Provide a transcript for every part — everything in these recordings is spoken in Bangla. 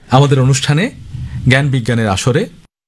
আমাদের অনুষ্ঠানে জ্ঞান বিজ্ঞানের আসরে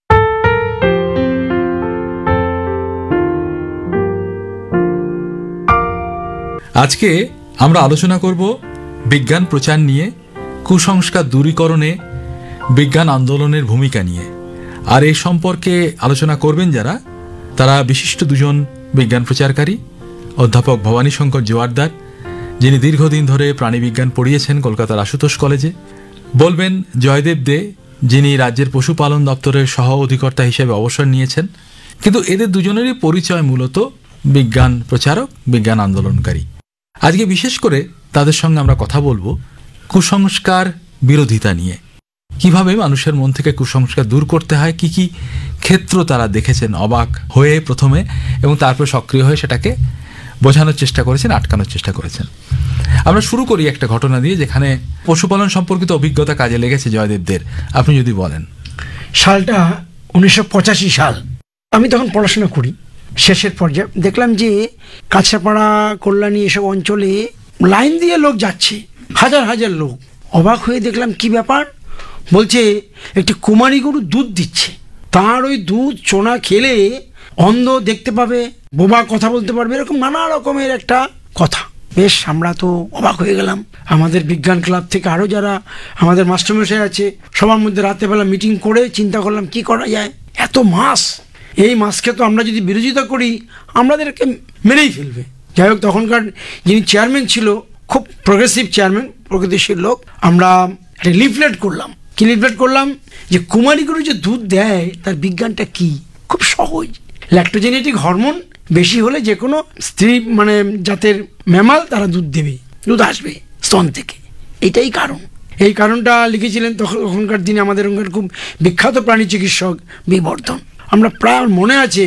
আজকে আমরা আলোচনা করব বিজ্ঞান প্রচার নিয়ে, কুসংস্কার দূরীকরণে বিজ্ঞান আন্দোলনের ভূমিকা নিয়ে। আর এই সম্পর্কে আলোচনা করবেন যারা, তারা বিশিষ্ট দুজন বিজ্ঞান প্রচারকারী। অধ্যাপক ভবানী শঙ্কর জোয়ারদার, যিনি দীর্ঘদিন ধরে প্রাণীবিজ্ঞান পড়িয়েছেন কলকাতার আশুতোষ কলেজে। বলবেন জয়দেব দে, যিনি রাজ্যের পশুপালন দপ্তরের সহ অধিকর্তা হিসেবে অবসর নিয়েছেন। কিন্তু এদের দুজনেরই পরিচয় মূলত বিজ্ঞান প্রচারক, বিজ্ঞান আন্দোলনকারী। আজকে বিশেষ করে তাদের সঙ্গে আমরা কথা বলবো কুসংস্কার বিরোধিতা নিয়ে, কিভাবে মানুষের মন থেকে কুসংস্কার দূর করতে হয়, কি কি ক্ষেত্র তারা দেখেছেন অবাক হয়ে প্রথমে, এবং তারপর সক্রিয় হয়ে সেটাকে বোঝানোর চেষ্টা করেছেন, আটকানোর চেষ্টা করেছেন। আমরা শুরু করি একটা ঘটনা দিয়ে, যেখানে পশুপালন সম্পর্কিত অভিজ্ঞতা কাজে লেগেছে জয়দেবদের। আপনি যদি বলেন। সালটা 1985 সাল। আমি তখন পড়াশোনা করি, শেষের পর্যায়ে দেখলাম যে কাছাপাড়া, কল্যাণী এসব অঞ্চলে লাইন দিয়ে লোক যাচ্ছে, হাজার হাজার লোক। অবাক হয়ে দেখলাম কি ব্যাপার, বলছে একটি কুমারী গরু দুধ দিচ্ছে, তার ওই দুধ চোনা খেলে অন্ধ দেখতে পাবে, বোবা কথা বলতে পারবে, এরকম নানা রকমের একটা কথা। বেশ, আমরা তো অবাক হয়ে গেলাম। আমাদের বিজ্ঞান ক্লাব থেকে আরও যারা আমাদের মাস্টারমশাই আছে, সবার মধ্যে রাতেরবেলা মিটিং করে চিন্তা করলাম কি করা যায়। এত মাছ, এই মাছকে তো আমরা যদি বিরোধিতা করি আমাদেরকে মেরেই ফেলবে। যাই হোক, তখনকার যিনি চেয়ারম্যান ছিল, খুব প্রোগ্রেসিভ চেয়ারম্যান, প্রগতিশীল লোক, আমরা একটা লিফলেট করলাম। কি লিফলেট করলাম? যে কুমারী গরু যে দুধ দেয় তার বিজ্ঞানটা কি। খুব সহজ, ল্যাক্টোজেনেটিক হরমোন বেশি হলে যে কোনো স্ত্রী মানে জাতের ম্যামাল তারা দুধ দেবে, দুধ আসবে স্তন থেকে, এটাই কারণ। এই কারণটা লিখেছিলেন তখনকার দিনে আমাদের খুব বিখ্যাত প্রাণী চিকিৎসক বিবর্ধন। আমরা প্রায় মনে আছে